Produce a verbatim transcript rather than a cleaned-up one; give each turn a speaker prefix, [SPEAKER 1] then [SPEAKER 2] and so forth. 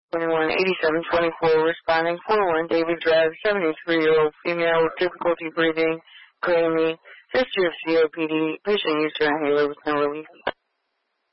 [SPEAKER 1] twenty-one eighty-seven twenty-four, responding four one, David Drive, seventy-three-year-old female with difficulty breathing, claiming history of C O P D, patient used to inhaler with no relief.